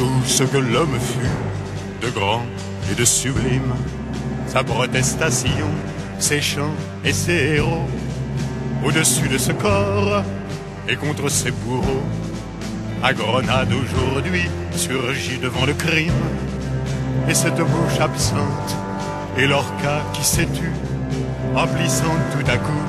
tout ce que l'homme fut, de grand et de sublime, sa protestation, ses chants et ses héros, au-dessus de ce corps et contre ses bourreaux. À Grenade aujourd'hui surgit devant le crime, et cette bouche absente et l'orca qui s'est tue, emplissant tout à coup